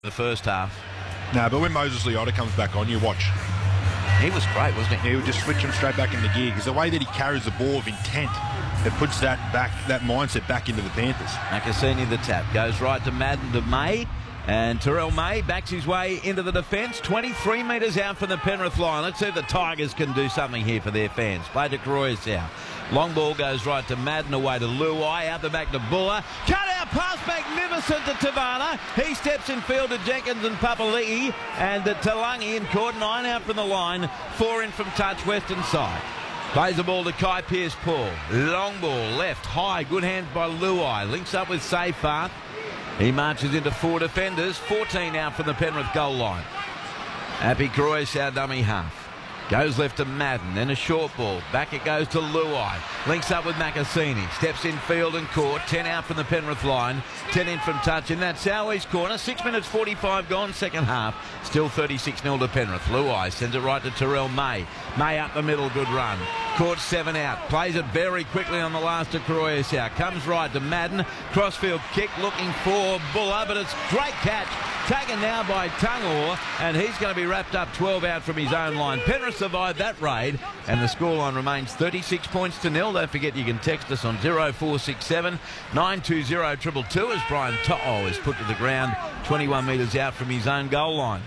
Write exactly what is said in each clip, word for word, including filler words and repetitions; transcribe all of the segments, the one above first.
the first half. No, but when Moses Leota comes back on, you watch. He was great, wasn't he? He would just switch him straight back into gear because the way that he carries the ball with intent, it puts that back, that mindset back into the Panthers. Macassini the tap. Goes right to Madden to May. And Terrell May backs his way into the defence. twenty-three metres out from the Penrith line. Let's see if the Tigers can do something here for their fans. Play to Croyes. Long ball goes right to Madden, away to Luai, out the back to Buller. Cut out pass, magnificent to Tavana. He steps in field to Jenkins and Papali'i, and to Talangi in court. Nine out from the line, four in from touch, western side. Plays the ball to Kai Pearce-Paul. Long ball, left, high, good hands by Luai. Links up with Seyfarth. He marches into four defenders, fourteen out from the Penrith goal line. Happy Croyes, our dummy half. Goes left to Madden, then a short ball. Back it goes to Luai. Links up with Macassini. Steps in field and court. ten out from the Penrith line. ten in from touch in that Southeast corner. six minutes forty-five gone, second half. Still thirty-six nil to Penrith. Luai sends it right to Terrell May. May up the middle, good run. Court seven out. Plays it very quickly on the last to Croyes out. Comes right to Madden. Crossfield kick looking for Buller, but it's great catch. Taken now by Tungor, and he's going to be wrapped up twelve out from his own line. Penrith survived that raid, and the scoreline remains thirty-six points to nil. Don't forget you can text us on oh four six seven, nine two oh, two two two as Brian To'o is put to the ground twenty-one metres out from his own goal line.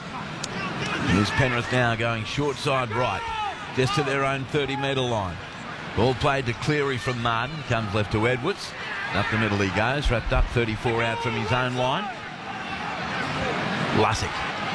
Here's Penrith now going short side right, just to their own thirty metre line. Ball played to Cleary from Martin, comes left to Edwards. Up the middle he goes, wrapped up thirty-four out from his own line. Lussick.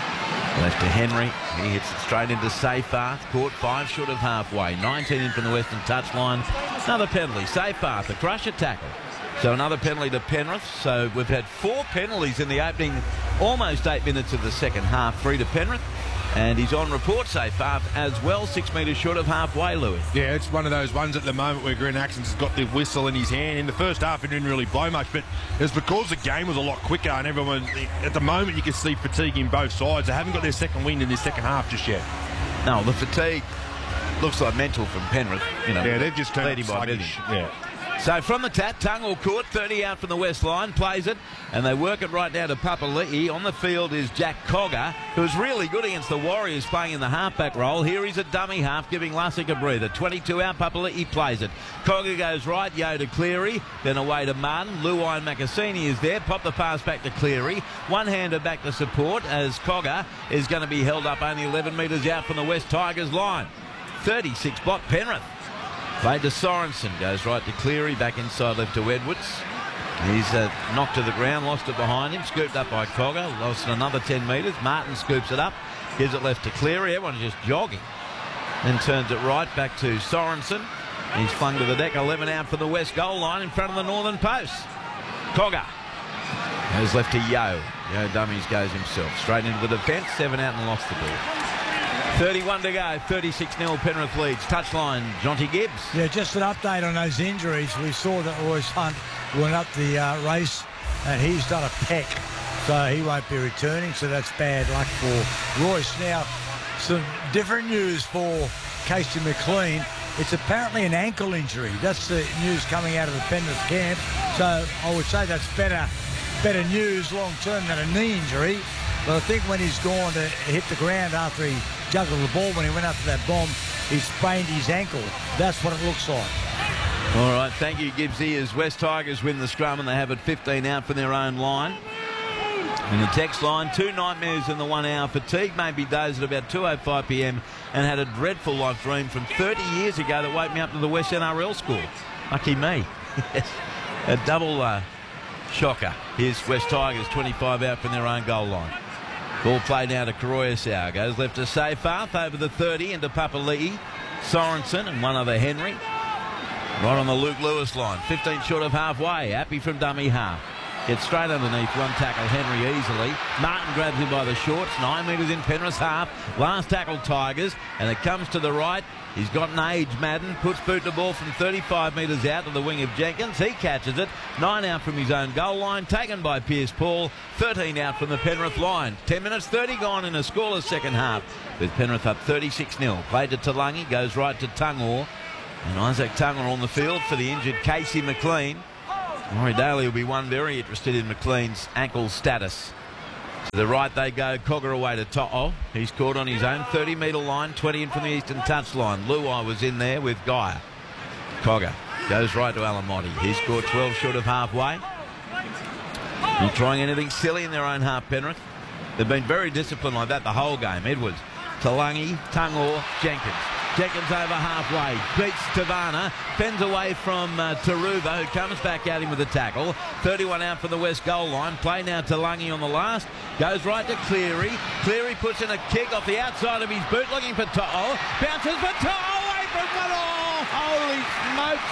Left to Henry. He hits it straight into Seyfarth. Caught five short of halfway. nineteen in from the western touchline. Another penalty. Seyfarth, a crusher tackle. So another penalty to Penrith. So we've had four penalties in the opening almost eight minutes of the second half. Three to Penrith. And he's on report, Seyfarth, as well, six metres short of halfway, Louis. Yeah, it's one of those ones at the moment where Grant Axons has got the whistle in his hand. In the first half, it didn't really blow much, but it's because the game was a lot quicker and everyone, at the moment, you can see fatigue in both sides. They haven't got their second wind in this second half just yet. No, the fatigue looks like mental from Penrith. You know, yeah, they've just turned leading by million. Yeah. So from the tap, Tungor caught, thirty out from the west line, plays it, and they work it right down to Papali'i. On the field is Jack Cogger, who's really good against the Warriors playing in the halfback role. Here he's a dummy half, giving Lussick a breather. twenty-two out, Papali'i plays it. Cogger goes right, Yo to Cleary, then away to Martin. Luai and Macassini is there, pop the pass back to Cleary. One-hander back to support as Cogger is going to be held up only eleven metres out from the West Tigers line. thirty-six block Penrith. Played to Sorensen, goes right to Cleary, back inside left to Edwards. He's uh, knocked to the ground, lost it behind him, scooped up by Cogger, lost another ten metres. Martin scoops it up, gives it left to Cleary. Everyone's just jogging. Then turns it right back to Sorensen. He's flung to the deck, eleven out for the west goal line in front of the northern post. Cogger goes left to Yo. Yo dummies goes himself. Straight into the defence, seven out and lost the ball. thirty-one to go, thirty-six nil Penrith leads. Touchline, Jonty Gibbs. Yeah, just an update on those injuries. We saw that Royce Hunt went up the uh, race and he's done a peck, so he won't be returning, so that's bad luck for Royce. Now, some different news for Casey McLean. It's apparently an ankle injury. That's the news coming out of the Penrith camp, so I would say that's better, better news long-term than a knee injury. But I think when he's gone to hit the ground after he juggled the ball, when he went after that bomb, he sprained his ankle. That's what it looks like. All right, thank you, Gibbsy, as West Tigers win the scrum and they have it fifteen out from their own line. In the text line, two nightmares in the one-hour fatigue. Maybe dozed at about two oh five p m and had a dreadful life dream from thirty years ago that woke me up to the West N R L score. Lucky me. Yes, a double uh, shocker. Here's West Tigers, twenty-five out from their own goal line. Ball played now to Croyes. Goes left to Seyfarth over the thirty into Papali'i, Sorensen and one other Henry. Right on the Luke Lewis line. fifteen short of halfway. Happy from dummy half. Gets straight underneath. One tackle Henry easily. Martin grabs him by the shorts. Nine metres in Penrith's half. Last tackle Tigers. And it comes to the right. He's got an age, Madden. Puts boot the ball from thirty-five metres out to the wing of Jenkins. He catches it. Nine out from his own goal line. Taken by Pearce-Paul. thirteen out from the Penrith line. ten minutes thirty gone in a scoreless second half. With Penrith up thirty-six nil. Played to Talangi. Goes right to Tungor. And Isaac Tungor on the field for the injured Casey McLean. Maury Daly will be one very interested in McLean's ankle status. To the right they go, Cogger away to To'o. He's caught on his own thirty metre line, twenty in from the eastern touchline. Luai was in there with Gaia. Cogger goes right to Alamotti. He's scored twelve short of halfway. Not trying anything silly in their own half, Penrith. They've been very disciplined like that the whole game. Edwards, Talangi, Tungor, Jenkins. Jenkins over halfway, beats Tavana, fends away from uh, Taruva, who comes back at him with a tackle. thirty-one out for the West goal line. Play now to Lungi on the last. Goes right to Cleary. Cleary puts in a kick off the outside of his boot, looking for To'o. Bounces for To'o, away from one. Oh, holy smokes.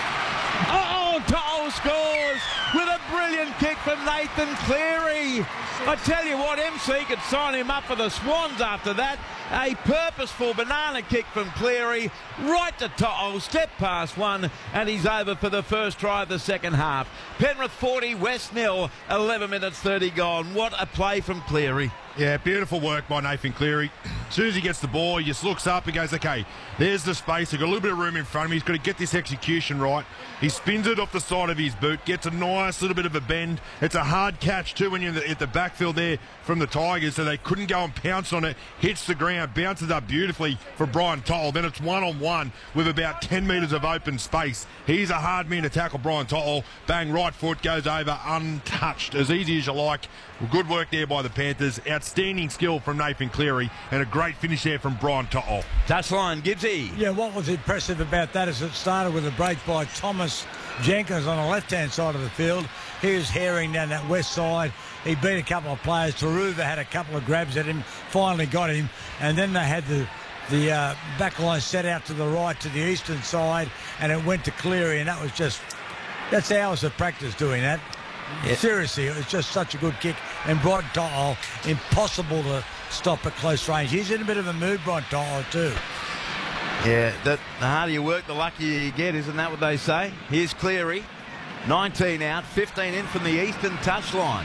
Oh, To'o scores with a brilliant kick from Nathan Cleary. I tell you what, M C could sign him up for the Swans after that. A purposeful banana kick from Cleary, right to To'o, step past one, and he's over for the first try of the second half. Penrith forty, West nil, eleven minutes thirty gone. What a play from Cleary. Yeah, beautiful work by Nathan Cleary. As soon as he gets the ball, he just looks up and goes, okay, there's the space. He's got a little bit of room in front of him. He's got to get this execution right. He spins it off the side of his boot, gets a nice little bit of a bend. It's a hard catch too when you're at the backfield there from the Tigers, so they couldn't go and pounce on it. Hits the ground, bounces up beautifully for Brian To'o. Then it's one-on-one with about ten metres of open space. He's a hard man to tackle, Brian To'o. Bang, right foot goes over untouched. As easy as you like. Good work there by the Panthers. Outstanding skill from Nathan Cleary and a great finish there from Brian To'o. Touchline, Gibbsy. Yeah, what was impressive about that is it started with a break by Thomas Jenkins on the left-hand side of the field. He was herring down that west side. He beat a couple of players. Taruva had a couple of grabs at him, finally got him, and then they had the the uh, back line set out to the right to the eastern side, and it went to Cleary, and that was just, that's hours of practice doing that. Yeah. Seriously, it was just such a good kick. And Brian To'o, impossible to stop at close range. He's in a bit of a mood, Brian To'o, too. Yeah, that, the harder you work, the luckier you get. Isn't that what they say? Here's Cleary. nineteen out, fifteen in from the eastern touchline.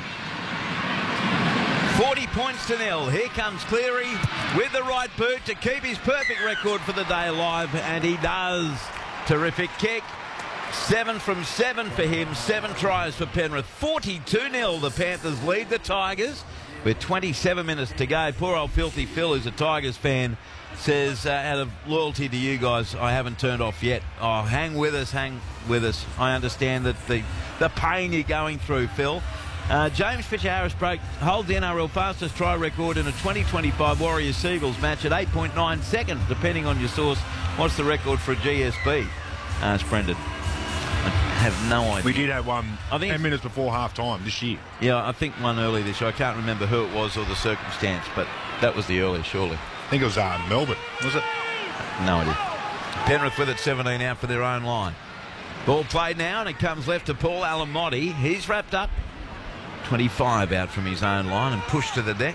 forty points to nil. Here comes Cleary with the right boot to keep his perfect record for the day alive. And he does. Terrific kick. Seven from seven for him. Seven tries for Penrith. forty-two nil. The Panthers lead the Tigers with twenty-seven minutes to go. Poor old Filthy Phil, who's a Tigers fan, says, uh, out of loyalty to you guys, I haven't turned off yet. Oh, hang with us, hang with us. I understand that the, the pain you're going through, Phil. Uh, James Fisher-Harris broke, holds the N R L fastest try record in a twenty twenty-five Warriors-Seagulls match at eight point nine seconds, depending on your source. What's the record for a G S B? Asked Brendan. I have no idea. We did have one I think ten minutes before half-time this year. Yeah, I think one early this year. I can't remember who it was or the circumstance, but that was the early, surely. I think it was uh, Melbourne, was it? No idea. Penrith with it, seventeen out for their own line. Ball played now, and it comes left to Paul Alamotti. He's wrapped up. twenty-five out from his own line and pushed to the deck.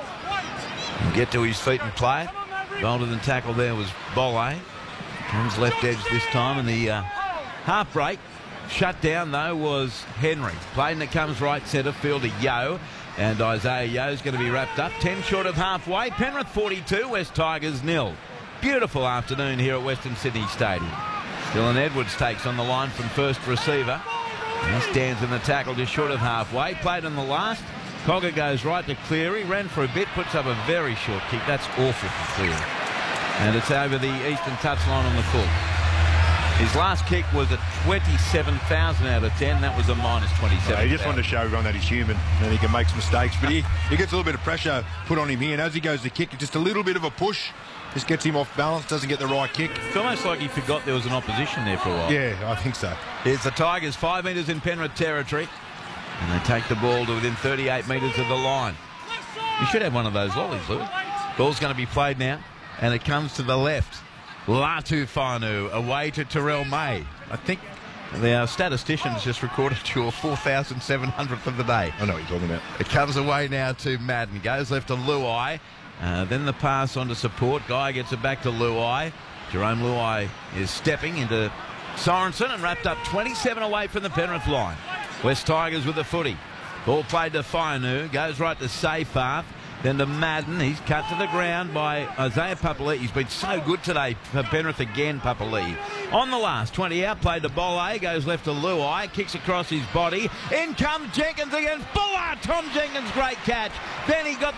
And get to his feet and play it. Bolder than tackle there was Bolle. Comes left edge this time, and the uh, half break shut down, though, was Henry. Playing that comes right centre field to Yeo. And Isaiah Yeo's going to be wrapped up. ten short of halfway. Penrith forty-two, West Tigers nil. Beautiful afternoon here at Western Sydney Stadium. Dylan Edwards takes on the line from first receiver. He stands in the tackle just short of halfway. Played on the last. Cogger goes right to Cleary. Ran for a bit. Puts up a very short kick. That's awful for Cleary. And it's over the eastern touchline on the full. His last kick was at twenty-seven thousand out of ten. That was a minus twenty-seven. Well, he just wanted to show everyone that he's human and he can make some mistakes. But he, he gets a little bit of pressure put on him here. And as he goes to kick, just a little bit of a push. Just gets him off balance, doesn't get the right kick. It's almost like he forgot there was an opposition there for a while. Yeah, I think so. Here's the Tigers, five metres in Penrith territory. And they take the ball to within thirty-eight metres of the line. You should have one of those lollies, Lou. Ball's going to be played now. And it comes to the left. Latu Fanu away to Terrell May. I think the uh, statisticians just recorded your four thousand seven hundredth of the day. I know what you're talking about. It comes away now to Madden. Goes left to Luai. Uh, then the pass on to support. Guy gets it back to Luai. Jerome Luai is stepping into Sorensen and wrapped up twenty-seven away from the Penrith line. West Tigers with the footy. Ball played to Fainu. Goes right to Seyfarth. Then to Madden. He's cut to the ground by Isaiah Papali'i. He's been so good today for Penrith again, Papali'i. On the last twenty out, played to Bolle, goes left to Luai, kicks across his body. In comes Jenkins against Fuller. Tom Jenkins, great catch. Then he got